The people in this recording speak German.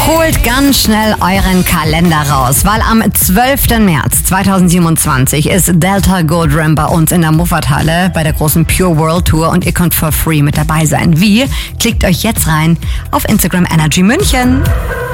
Holt ganz schnell euren Kalender raus, weil am 12. März 2027 ist Delta Goldram bei uns in der Muffathalle bei der großen Pure World Tour und ihr könnt for free mit dabei sein. Wie? Klickt euch jetzt rein auf Instagram Energy München.